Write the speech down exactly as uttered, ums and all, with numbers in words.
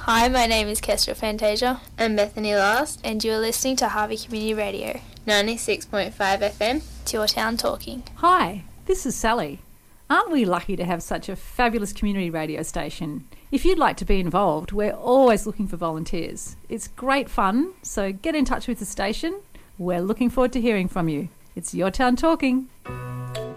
Hi, my name is Kestrel Fantasia. I'm Bethany Last. And you are listening to Harvey Community Radio. ninety-six point five F M. To your town talking. Hi, this is Sally. Aren't we lucky to have such a fabulous community radio station? If you'd like to be involved, we're always looking for volunteers. It's great fun, so get in touch with the station. We're looking forward to hearing from you. It's Your Town Talking.